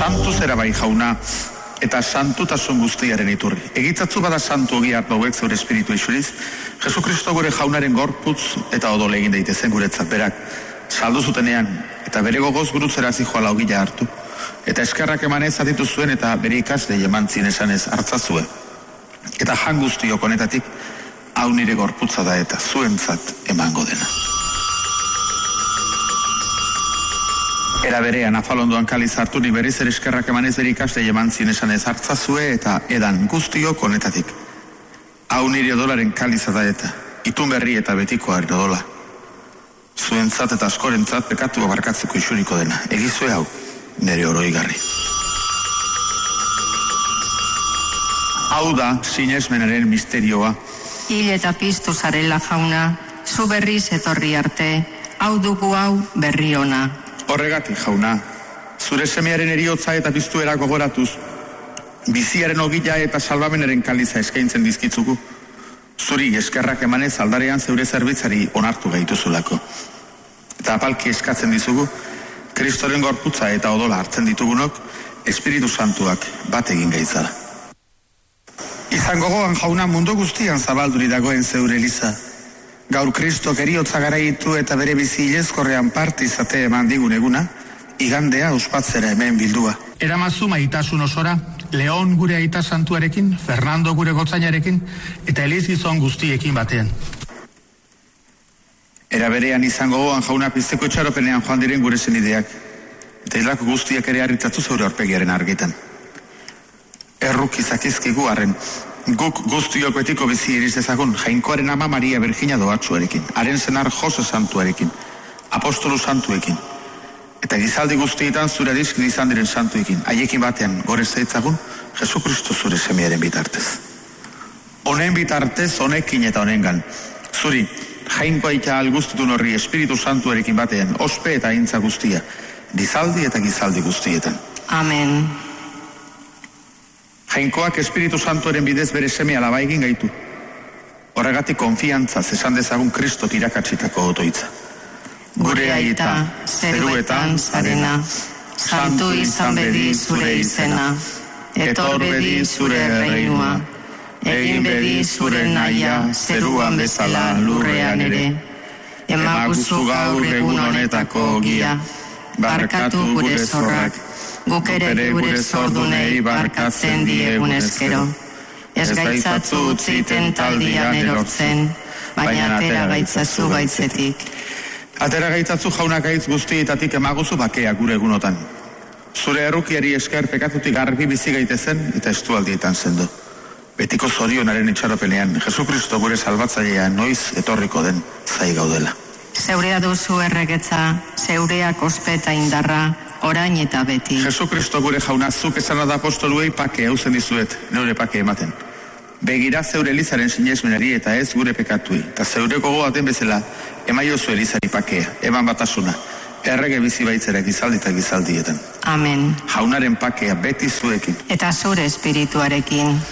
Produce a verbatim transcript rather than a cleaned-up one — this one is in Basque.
Santu zera bai jauna, eta santutasun guztiaren iturri. Egitzatzu bada santu ogia hauek zeure espiritu isuriz, Jesu Kristo gure jaunaren gorputz eta odol egin daitezen guretzat berak, saldu zutenean, eta bere gogoz gurutzera zijoala ogila hartu, eta eskerrak emanez aditu zuen eta bere ikasle eman zien esanez hartzazue. Eta jan guztiok honetatik, hau nire gorputza da eta zuentzat emango dena. Era berean, afalondoan kaliz hartu ni berriz ere eskerrak emanez bere ikasle eman zien esanez hartzazue eta edan guztiok honetatik. Hau nire odolaren kaliza da eta itun berri eta betikoaren odola. Zuentzat eta askorentzat pekatu barkatzeko isuriko dena. Egizue hau, nire oroigarri. Hau da, sinesmenaren misterioa. Hil eta piztu zarela jauna, zu berriz etorri arte, hau dugu hau berri ona. Horregatik jauna, zure semearen eriotza eta piztuera gogoratuz, biziaren ogila eta salbamenaren kaliza eskaintzen dizkitzugu, zuri eskerrak emanez aldarean zeure zerbitzari onartu gaituzulako. Eta apalki eskatzen dizugu, Kristoren gorputza eta odola hartzen ditugunok, Espiritu Santuak bat egin gaitzara. Izan gogoan jauna mundu guztian zabalduri dagoen zeure eliza. Gaur Kristok eriotza garaitu eta bere bizi ilezkorrean parte izate eman digun eguna, igandea ospatzera hemen bildua. Eramazu maitasun osora, Leon gure aita santuarekin, Fernando gure gotzainarekin, eta Elizizon guztiekin batean. Era berean izan gogoan jauna pizteko itxaropenean joan diren gure zenideak, eta hilako guztiak ere harritzatu zeure aurpegiaren argitan. Erruk izakizkigu arren, guk guztiok betiko bizi iriz ezagun Jainkoaren ama Maria Virginia doatsuarekin, haren senar Jose santuarekin, apostolu santuekin, eta gizaldi guztietan zure dizkin izan diren santuekin, haiekin batean gore zeitzagun Jesu Kristo zure semearen bitartez. Honen bitartez, honekin eta honengan, zuri, Jainkoa ita alguztutun horri Espiritu Santuarekin batean, ospe eta aintza guztia, gizaldi eta gizaldi guztietan. Amen. Jainkoak Espiritu Santuaren bidez bere seme alaba egin gaitu. Horregatik konfiantzaz esan dezagun Kristo tirakatsitako otoitza. Gure aita, zeruetan zarena, santu izan bedi zure izena, etor bedi zure reinua, egin bedi zure naia, zeruan bezala lurrean ere. Emaguzu gaur egun honetako ogia, barkatu gure zorrak, guk ere gure zordunei barkatzen diegun ezkero. Ez gaitzatzu utziten taldian erortzen, baina atera gaitzazu gaitzetik. Atera gaitzatzu jaunak gaitz guztietatik emaguzu bakea gure egunotan. Zure errukiari esker pekatutik garbi bizi gaitezen eta estualdietan sendo. Betiko zorionaren itxaropenean, Jesu Kristo gure salbatzailea noiz etorriko den zai gaudela. Zeurea duzu erregetza, zeureak ospe eta indarra, orain eta beti. Jesu Kristo gure jauna, zuk esana da apostoluei pake hauzen dizuet, neure pake ematen. Begira zeure elizaren sinesmenari eta ez gure pekatui, eta zeure gogoaten bezala, emaiozu elizari pakea, eman batasuna, errege bizi baitzera gizaldi eta gizaldietan. Amen. Jaunaren pakea beti zuekin. Eta zure espirituarekin.